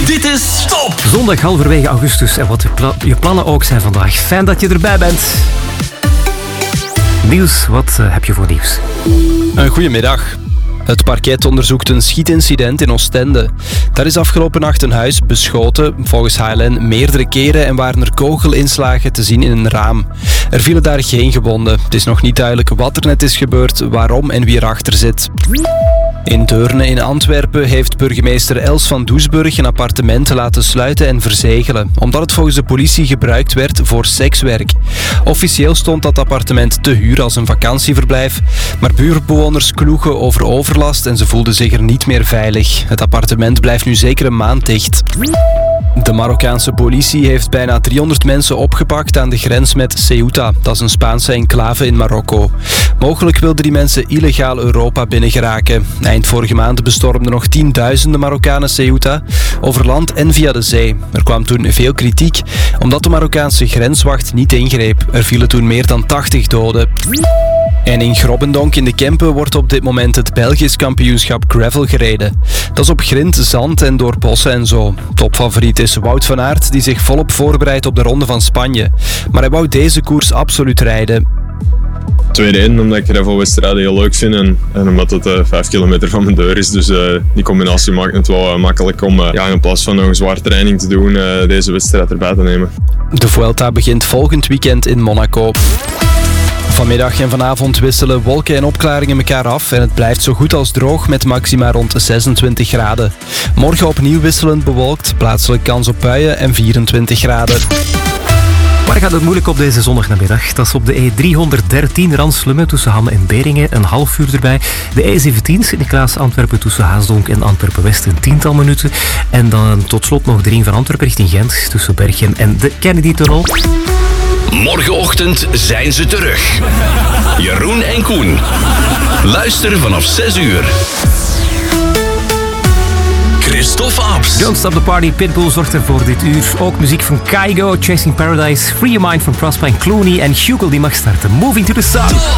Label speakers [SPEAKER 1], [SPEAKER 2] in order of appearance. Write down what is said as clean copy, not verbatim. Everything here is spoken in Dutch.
[SPEAKER 1] Dit is Top!
[SPEAKER 2] Zondag halverwege augustus en wat je plannen ook zijn vandaag. Fijn dat je erbij bent. Niels, wat heb je voor nieuws?
[SPEAKER 3] Goedemiddag. Het parket onderzoekt een schietincident in Oostende. Daar is afgelopen nacht een huis beschoten, volgens HLN meerdere keren en waren er kogelinslagen te zien in een raam. Er vielen daar geen gewonden. Het is nog niet duidelijk wat er net is gebeurd, waarom en wie erachter zit. In Deurne in Antwerpen heeft burgemeester Els van Doesburg een appartement laten sluiten en verzegelen, omdat het volgens de politie gebruikt werd voor sekswerk. Officieel stond dat appartement te huur als een vakantieverblijf, maar buurtbewoners kloegen over overlast en ze voelden zich er niet meer veilig. Het appartement blijft nu zeker een maand dicht. De Marokkaanse politie heeft bijna 300 mensen opgepakt aan de grens met Ceuta. Dat is een Spaanse enclave in Marokko. Mogelijk wilden die mensen illegaal Europa binnengeraken. Eind vorige maand bestormden nog tienduizenden Marokkanen Ceuta, over land en via de zee. Er kwam toen veel kritiek, omdat de Marokkaanse grenswacht niet ingreep. Er vielen toen meer dan 80 doden. En in Grobbendonk in de Kempen wordt op dit moment het Belgisch kampioenschap gravel gereden. Dat is op grind, zand en door bossen en zo. Topfavoriet is Wout van Aert, die zich volop voorbereidt op de Ronde van Spanje. Maar hij wou deze koers absoluut rijden.
[SPEAKER 4] Tweede in, omdat ik gravelwedstrijden heel leuk vind en omdat het 5 kilometer van mijn deur is. Dus die combinatie maakt het wel makkelijk om in plaats van nog een zwaar training te doen, deze wedstrijd erbij te nemen.
[SPEAKER 3] De Vuelta begint volgend weekend in Monaco. Vanmiddag en vanavond wisselen wolken en opklaringen elkaar af en het blijft zo goed als droog met maxima rond 26 graden. Morgen opnieuw wisselend bewolkt, plaatselijk kans op buien en 24 graden.
[SPEAKER 2] Waar gaat het moeilijk op deze zondagnamiddag? Dat is op de E313 Ranslummen tussen Hamme en Beringen, een half uur erbij. De E17 Sint-Niklaas-Antwerpen tussen Haasdonk en Antwerpen-West een 10-tal minuten. En dan tot slot nog de ring van Antwerpen richting Gent tussen Berchem en de Kennedy-tunnel.
[SPEAKER 1] Morgenochtend zijn ze terug. Jeroen en Koen. Luister vanaf 6 uur. Christophe Abs.
[SPEAKER 2] Don't Stop the Party, Pitbull zorgt er voor dit uur. Ook muziek van Kygo, Chasing Paradise, Free Your Mind van Prosper en Clooney en Hugo die mag starten. Moving to the Sun.